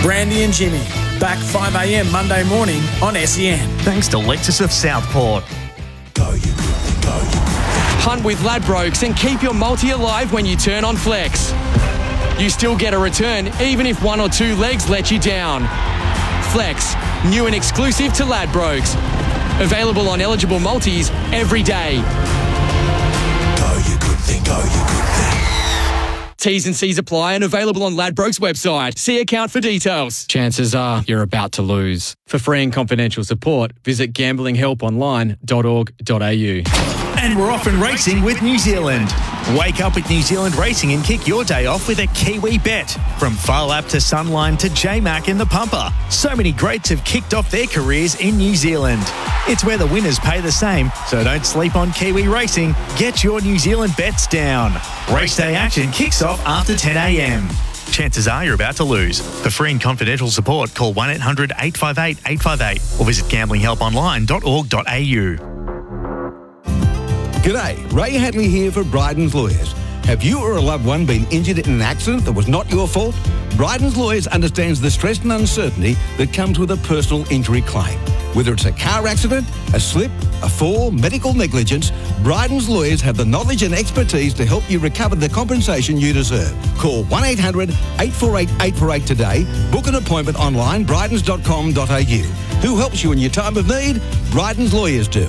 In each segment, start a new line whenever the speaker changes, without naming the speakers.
Brandy and Jimmy, back 5 a.m. Monday morning on SEN.
Thanks to Lexus of Southport.
Hunt with Ladbrokes and keep your multi alive when you turn on Flex. You still get a return even if one or two legs let you down. Flex, new and exclusive to Ladbrokes. Available on eligible multis every day.
Go you good thing, go you good thing.
T's and C's apply and available on Ladbrokes website. See account for details. Chances are you're about to lose. For free and confidential support, visit gamblinghelponline.org.au.
And we're off and racing with New Zealand. Wake up with New Zealand Racing and kick your day off with a Kiwi bet. From Phar to Sunline to J-Mac in the Pumper. So many greats have kicked off their careers in New Zealand. It's where the winners pay the same, so don't sleep on Kiwi Racing. Get your New Zealand bets down. Race day action kicks off after 10 a.m. Chances are you're about to lose. For free and confidential support, call 1-800-858-858 or visit gamblinghelponline.org.au.
G'day, Ray Hadley here for Bryden's Lawyers. Have you or a loved one been injured in an accident that was not your fault? Bryden's Lawyers understands the stress and uncertainty that comes with a personal injury claim. Whether it's a car accident, a slip, a fall, medical negligence, Bryden's Lawyers have the knowledge and expertise to help you recover the compensation you deserve. Call 1-800-848-848 today. Book an appointment online, brydens.com.au. Who helps you in your time of need? Bryden's Lawyers do.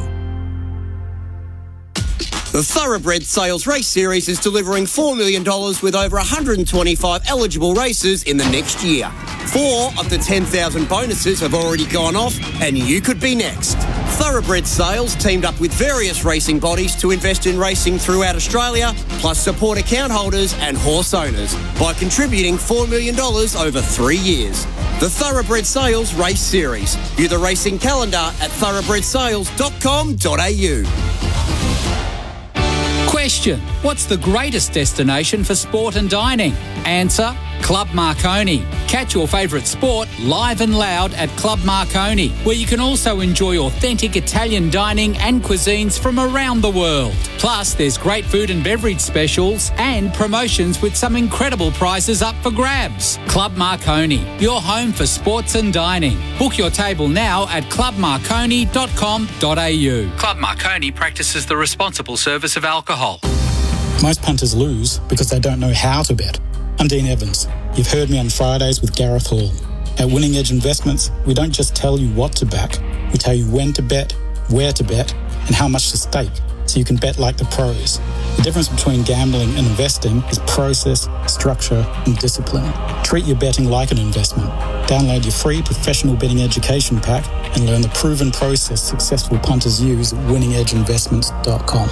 The Thoroughbred Sales Race Series is delivering $4 million with over 125 eligible races in the next year. 4 of the 10,000 bonuses have already gone off, and you could be next. Thoroughbred Sales teamed up with various racing bodies to invest in racing throughout Australia, plus support account holders and horse owners by contributing $4 million over 3 years. The Thoroughbred Sales Race Series. View the racing calendar at thoroughbredsales.com.au.
Question: what's the greatest destination for sport and dining? Answer: Club Marconi. Catch your favourite sport live and loud at Club Marconi, where you can also enjoy authentic Italian dining and cuisines from around the world. Plus, there's great food and beverage specials and promotions with some incredible prizes up for grabs. Club Marconi, your home for sports and dining. Book your table now at clubmarconi.com.au. Club Marconi practices the responsible service of alcohol.
Most punters lose because they don't know how to bet. I'm Dean Evans. You've heard me on Fridays with Gareth Hall. At Winning Edge Investments, we don't just tell you what to back. We tell you when to bet, where to bet, and how much to stake, so you can bet like the pros. The difference between gambling and investing is process, structure, and discipline. Treat your betting like an investment. Download your free professional betting education pack and learn the proven process successful punters use at winningedgeinvestments.com.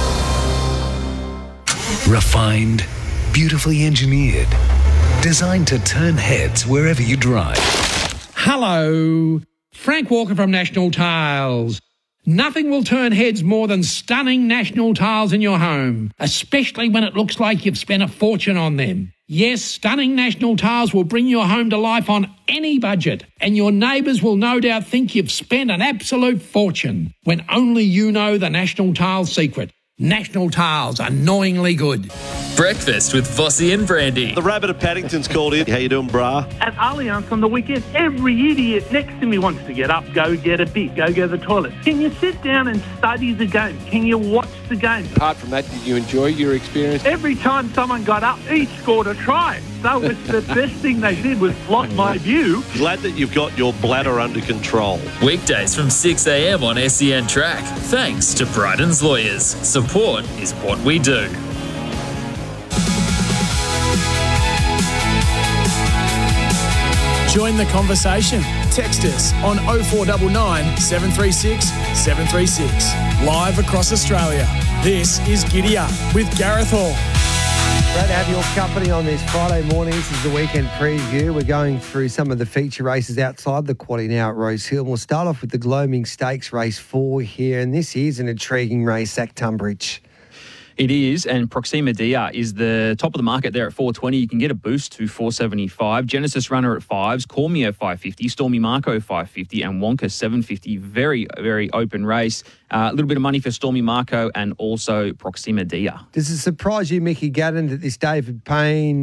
Refined, beautifully engineered, designed to turn heads wherever you drive.
Hello, Frank Walker from National Tiles. Nothing will turn heads more than stunning National Tiles in your home, especially when it looks like you've spent a fortune on them. Yes, stunning National Tiles will bring your home to life on any budget, and your neighbours will no doubt think you've spent an absolute fortune, when only you know the National Tiles secret. National Tiles, annoyingly good.
Breakfast with Vossi and Brandy.
The Rabbit of Paddington's called in. How you doing, brah?
At Allianz on the weekend, every idiot next to me wants to get up, go get a beer, go to the toilet. Can you sit down and study the game? Can you watch the game?
Apart from that, did you enjoy your experience?
Every time someone got up, each scored a try. So it's the best thing they did was block my view.
Glad that you've got your bladder under control.
Weekdays from 6 a.m. on SEN Track. Thanks to Bryden's Lawyers. Support is what we do.
Join the conversation. Text us on 0499 736 736. Live across Australia. This is Giddy Up with Gareth Hall.
Great to have your company on this Friday morning. This is the weekend preview. We're going through some of the feature races outside the quaddy now at Rose Hill. We'll start off with the Gloaming Stakes Race 4 here, and this is an intriguing race at Tunbridge.
It is, and Proxima Dia is the top of the market there at $4.20. You can get a boost to $4.75. Genesis Runner at $5s, Cormio $5.50, Stormy Marco $5.50, and Wonka $7.50. Very, very open race. A little bit of money for Stormy Marco and also Proxima Dia.
Does it surprise you, Mickey Gadden, that this David Payne